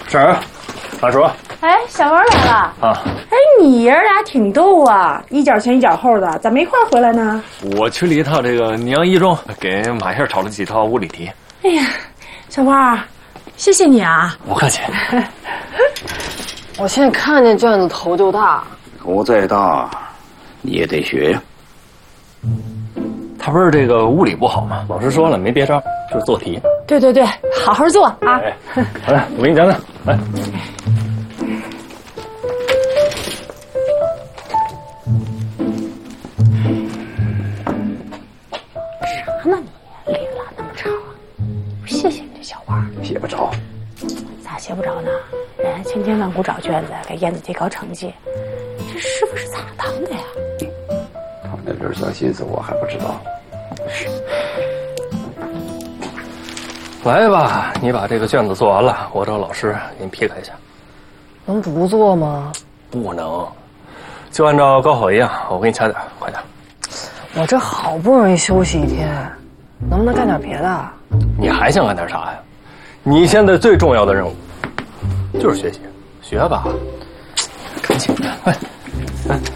婶儿，大叔。 哎，小王来了啊！ 哎，你爷儿俩挺逗啊，一脚前一脚后的，咋没一块回来呢？ 我去了一趟这个宁阳一中，给马燕炒了几套物理题。 哎呀，小花，谢谢你啊！ 不客气。 我现在看见卷子头就大， 头再大，你也得学呀。 他不是这个物理不好吗？老师说了，没别招，就是做题。 对对对，好好做啊！ 哎，好嘞，我给你讲讲，来。 啥呢你？哩啦那么吵啊！谢谢你这小花。 写不着。 咋写不着呢？人家千辛万苦找卷子，给燕子提高成绩，这师傅是咋当的呀？ 他们那边小心思我还不知道。 来吧，你把这个卷子做完了，我找老师给你批改一下。 能不做吗？ 不能，就按照高考一样，我给你掐点，快点。 我这好不容易休息一天，能不能干点别的？ 你还想干点啥呀？你现在最重要的任务就是学习，学吧，赶紧，快，来。